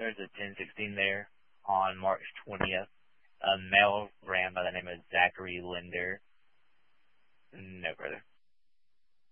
There's a 1016 there on March 20th. A male ran by the name of Zachary Linder. No further.